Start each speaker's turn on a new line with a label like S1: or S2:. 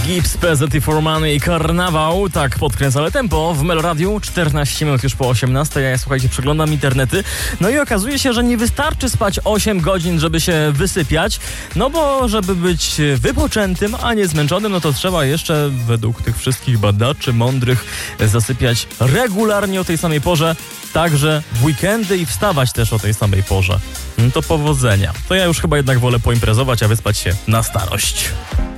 S1: Gibbs, PZT for Money i Karnawał. Tak podkręcale tempo w Meloradiu. 14 minut już po 18. Ja, słuchajcie, przeglądam internety. No i okazuje się, że nie wystarczy spać 8 godzin, żeby się wysypiać. No bo żeby być wypoczętym, a nie zmęczonym, no to trzeba jeszcze, według tych wszystkich badaczy mądrych, zasypiać regularnie o tej samej porze, także w weekendy i wstawać też o tej samej porze. No to powodzenia. To ja już chyba jednak wolę poimprezować, a wyspać się na starość.